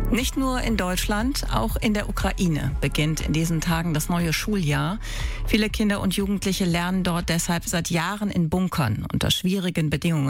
Nicht nur in Deutschland, auch in der Ukraine beginnt in diesen Tagen das neue Schuljahr. Viele Kinder und Jugendliche lernen dort deshalb seit Jahren in Bunkern unter schwierigen Bedingungen.